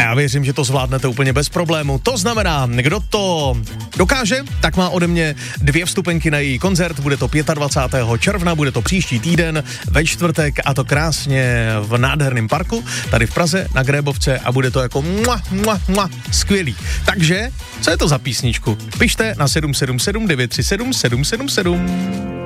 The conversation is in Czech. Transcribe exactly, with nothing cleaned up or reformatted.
já věřím, že to zvládnete úplně bez problému. To znamená, kdo to dokáže, tak má ode mě dvě vstupenky na její koncert. Bude to dvacátého pátého června, bude to příští týden ve čtvrtek a to krásně v nádherném parku, tady v Praze na Grébovce a bude to jako mua, mua, mua, skvělý. Takže, co je to za písničku? Pište na sedm sedm sedm devět tři sedm sedm sedm sedm.